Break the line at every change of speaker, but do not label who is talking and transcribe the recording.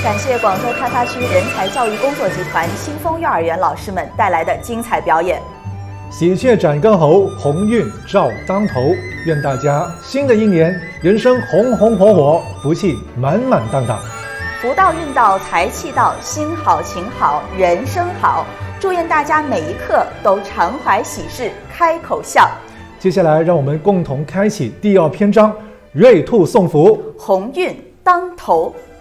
感谢广州开发区人才教育工作集团新丰幼儿园老师们带来的精彩表演。
喜鹊展歌喉，鸿运照当头。愿大家新的一年人生红红火火，福气满满当当。
福到运到，财气到，心好情好，人生好。祝愿大家每一刻都常怀喜事，开口笑。
接下来，让我们共同开启第2篇章，瑞兔送福，
鸿运当头。